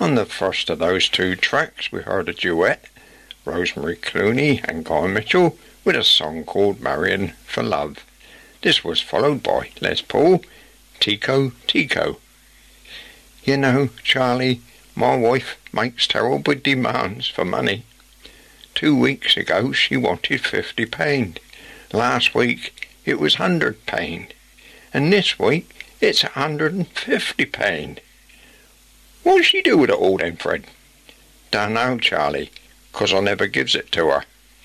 On the first of those two tracks we heard a duet, Rosemary Clooney and Guy Mitchell, with a song called Marrying for Love. This was followed by Les Paul, Tico Tico. You know, Charlie, my wife makes terrible demands for money. 2 weeks ago she wanted £50. Last week it was £100. And this week it's £150. What'll she do with it all then, Fred? Dunno, Charlie, 'cause I never gives it to her.